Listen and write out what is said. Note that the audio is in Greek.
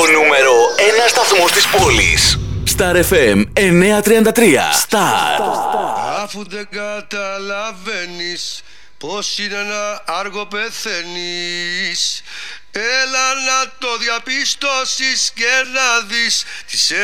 νούμερο 1 σταθμός της πόλης. Star FM 933. Star. Αφού δεν καταλαβαίνεις πως είναι να άργο πεθαίνεις, έλα να το διαπιστώσεις και να δεις τις